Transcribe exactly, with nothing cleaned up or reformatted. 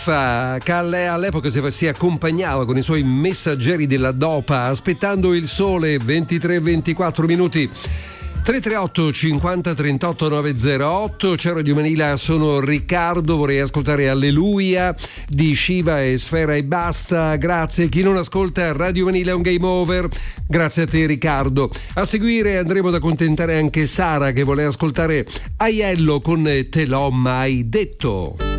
Calle all'epoca si accompagnava con i suoi messaggeri della dopa, aspettando il sole. Ventitré ventiquattro minuti. tre tre otto cinquanta trentotto novecentotto. Ciao Radio Manila, sono Riccardo, vorrei ascoltare Alleluia di Shiva e Sfera e basta. Grazie. Chi non ascolta Radio Manila è un game over. Grazie a te Riccardo. A seguire andremo ad accontentare anche Sara che vuole ascoltare Aiello con Te l'ho mai detto.